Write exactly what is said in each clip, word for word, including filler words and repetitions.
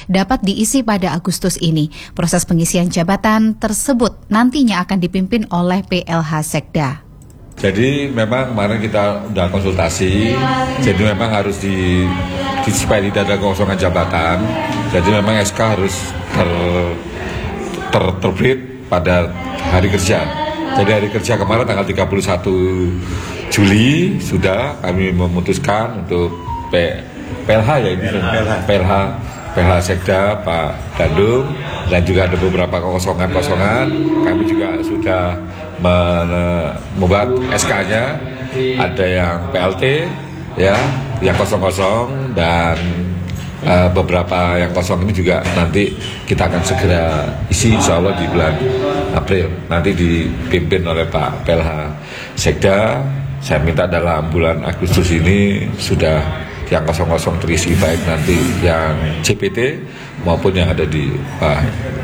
dapat diisi pada Agustus ini. Proses pengisian jabatan tersebut nantinya akan dipimpin oleh P L H Sekda. Jadi memang kemarin kita udah konsultasi, jadi memang harus di, di supaya tidak ada kekosongan jabatan. Jadi memang S K harus ter, ter, terbit pada hari kerja. Jadi hari kerja kemarin tanggal tiga puluh satu Juli sudah kami memutuskan untuk P, PLH ya ini PLH. PLH PLH Sekda Pak Dandung, dan juga ada beberapa kekosongan-kosongan. Kami juga sudah membuat S K-nya, ada yang P L T ya, yang kosong-kosong, dan uh, beberapa yang kosong ini juga nanti kita akan segera isi insya Allah di bulan April. Nanti dipimpin oleh Pak P L H Sekda. Saya minta dalam bulan Agustus ini sudah yang kosong-kosong terisi, baik nanti yang C P T maupun yang ada di Pak.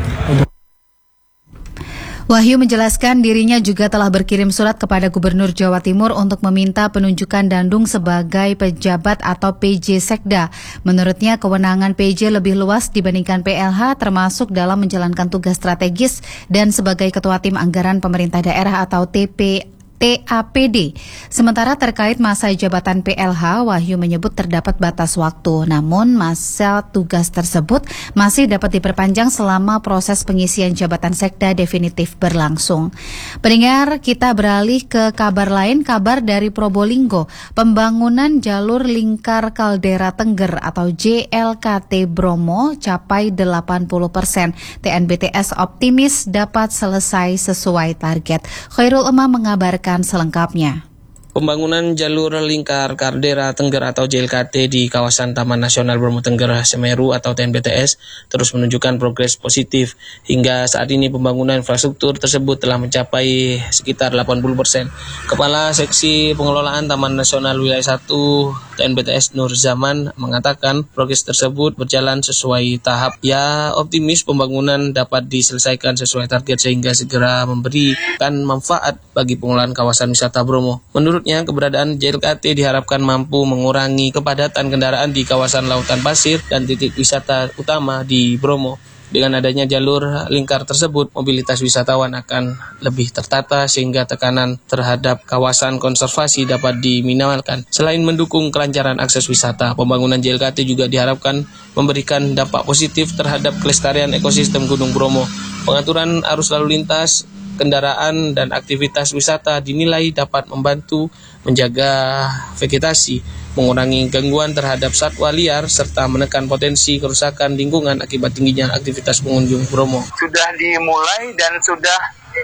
Wahyu menjelaskan dirinya juga telah berkirim surat kepada Gubernur Jawa Timur untuk meminta penunjukan Dandung sebagai pejabat atau P J Sekda. Menurutnya kewenangan P J lebih luas dibandingkan P L H, termasuk dalam menjalankan tugas strategis dan sebagai Ketua Tim Anggaran Pemerintah Daerah atau T P T A P D. Sementara terkait masa jabatan P L H, Wahyu menyebut terdapat batas waktu. Namun masa tugas tersebut masih dapat diperpanjang selama proses pengisian jabatan Sekda definitif berlangsung. Pendengar, kita beralih ke kabar lain, kabar dari Probolinggo. Pembangunan jalur lingkar kaldera Tengger atau J L K T Bromo capai delapan puluh persen. T N B T S optimis dapat selesai sesuai target. Khairul Umam mengabarkan selengkapnya. Pembangunan jalur lingkar kaldera Tengger atau J L K T di kawasan Taman Nasional Bromo Tengger Semeru atau T N B T S terus menunjukkan progres positif. Hingga saat ini pembangunan infrastruktur tersebut telah mencapai sekitar delapan puluh persen. Kepala Seksi Pengelolaan Taman Nasional Wilayah satu T N B T S Nur Zaman mengatakan progres tersebut berjalan sesuai tahap. Ya, optimis pembangunan dapat diselesaikan sesuai target sehingga segera memberikan manfaat bagi pengelolaan kawasan wisata Bromo. Menurut Menurutnya, keberadaan J L K T diharapkan mampu mengurangi kepadatan kendaraan di kawasan lautan pasir dan titik wisata utama di Bromo. Dengan adanya jalur lingkar tersebut, mobilitas wisatawan akan lebih tertata sehingga tekanan terhadap kawasan konservasi dapat diminimalkan. Selain mendukung kelancaran akses wisata, pembangunan J L K T juga diharapkan memberikan dampak positif terhadap kelestarian ekosistem Gunung Bromo. Pengaturan arus lalu lintas kendaraan dan aktivitas wisata dinilai dapat membantu menjaga vegetasi, mengurangi gangguan terhadap satwa liar, serta menekan potensi kerusakan lingkungan akibat tingginya aktivitas pengunjung Bromo. Sudah dimulai dan sudah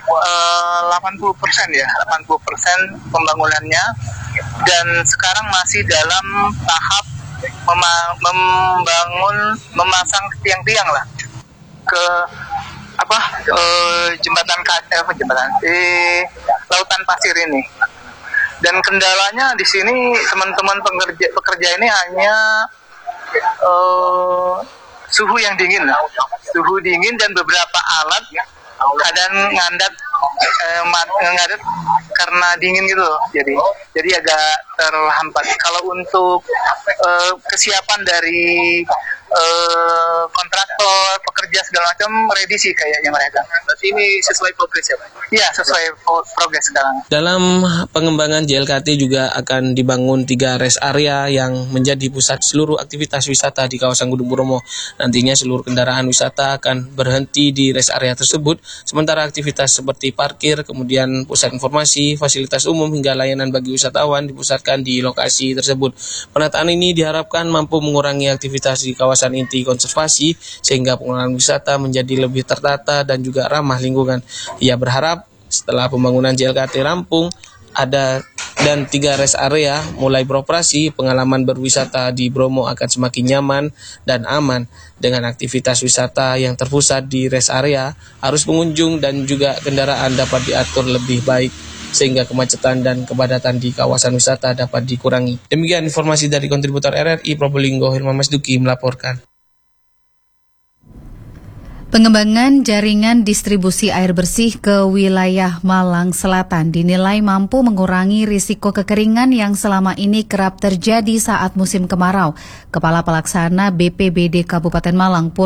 uh, delapan puluh persen ya, delapan puluh persen pembangunannya, dan sekarang masih dalam tahap mema- membangun, memasang tiang-tiang lah ke apa uh, jembatan eh, apa jembatan di lautan pasir ini. Dan kendalanya di sini teman-teman pekerja pekerja ini hanya uh, suhu yang dingin, suhu dingin dan beberapa alat kadang ngandat eh, ngadet karena dingin gitu loh. Jadi jadi agak terhambat. Kalau untuk eh, kesiapan dari eh, kontraktor, pekerja segala macam ready sih kayaknya mereka. Berarti ini sesuai progres ya Pak? Iya, sesuai progres sekarang. Dalam pengembangan J L K T juga akan dibangun tiga rest area yang menjadi pusat seluruh aktivitas wisata di kawasan Gunung Bromo. Nantinya seluruh kendaraan wisata akan berhenti di rest area tersebut, sementara aktivitas seperti parkir, kemudian pusat informasi, fasilitas umum hingga layanan bagi wisatawan dipusatkan di lokasi tersebut. Penataan ini diharapkan mampu mengurangi aktivitas di kawasan inti konservasi sehingga pengelolaan wisata menjadi lebih tertata dan juga ramah lingkungan. Ia berharap setelah pembangunan J L K T rampung ada dan tiga rest area mulai beroperasi, pengalaman berwisata di Bromo akan semakin nyaman dan aman dengan aktivitas wisata yang terpusat di rest area. Arus pengunjung dan juga kendaraan dapat diatur lebih baik sehingga kemacetan dan kepadatan di kawasan wisata dapat dikurangi. Demikian informasi dari kontributor R R I Probolinggo, Hilman Masduki melaporkan. Pengembangan jaringan distribusi air bersih ke wilayah Malang Selatan dinilai mampu mengurangi risiko kekeringan yang selama ini kerap terjadi saat musim kemarau. Kepala Pelaksana B P B D Kabupaten Malang, Pur